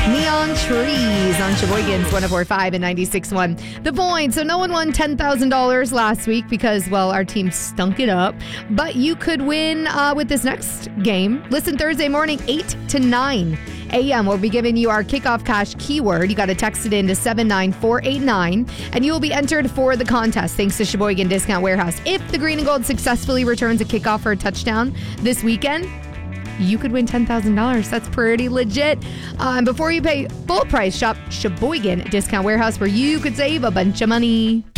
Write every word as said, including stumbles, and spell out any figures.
Neon Trees on Sheboygan's one oh four point five and ninety-six point one. The Point. So no one won ten thousand dollars last week because, well, our team stunk it up. But you could win uh, with this next game. Listen Thursday morning, eight to nine a.m. We'll be giving you our kickoff cash keyword. You got to text it in to seven nine four eight nine, and you will be entered for the contest thanks to Sheboygan Discount Warehouse. If the Green and Gold successfully returns a kickoff or a touchdown this weekend, you could win ten thousand dollars. That's pretty legit. Uh, and before you pay full price, shop Sheboygan Discount Warehouse where you could save a bunch of money.